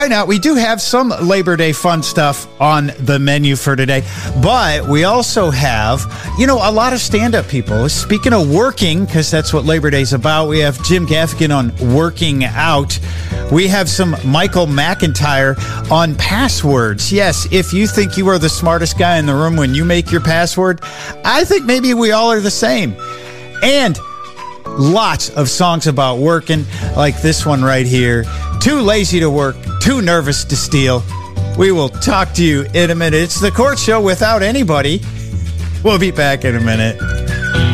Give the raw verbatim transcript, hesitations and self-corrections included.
Now, we do have some Labor Day fun stuff on the menu for today, but we also have, you know, a lot of stand-up people. Speaking of working, because that's what Labor Day's about, we have Jim Gaffigan on working out. We have some Michael McIntyre on passwords. Yes, if you think you are the smartest guy in the room when you make your password, I think maybe we all are the same. And lots of songs about working, like this one right here. Too lazy to work, too nervous to steal. We will talk to you in a minute. It's the Court Show without anybody. We'll be back in a minute.